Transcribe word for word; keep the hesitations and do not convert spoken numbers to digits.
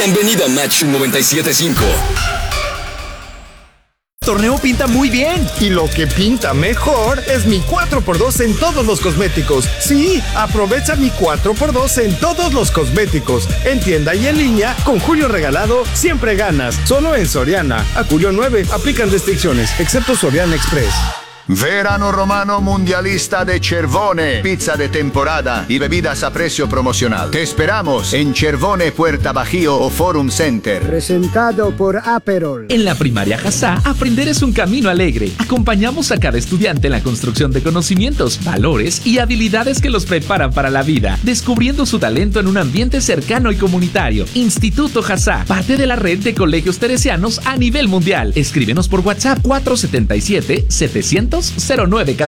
Bienvenido a Match noventa y siete punto cinco. El torneo pinta muy bien. Y lo que pinta mejor es mi cuatro por dos en todos los cosméticos. Sí, aprovecha mi cuatro por dos en todos los cosméticos. En tienda y en línea, con Julio Regalado, siempre ganas. Solo en Soriana. A Julio nueve, aplican restricciones, excepto Soriana Express. Verano Romano Mundialista de Cervone, pizza de temporada y bebidas a precio promocional. Te esperamos en Cervone, Puerta Bajío o Forum Center. Presentado por Aperol. En la primaria Jazá, aprender es un camino alegre. Acompañamos a cada estudiante en la construcción de conocimientos, valores y habilidades que los preparan para la vida, descubriendo su talento en un ambiente cercano y comunitario. Instituto Jazá, parte de la red de colegios teresianos a nivel mundial. Escríbenos por WhatsApp cuatro siete siete, setecientos, cero nueve.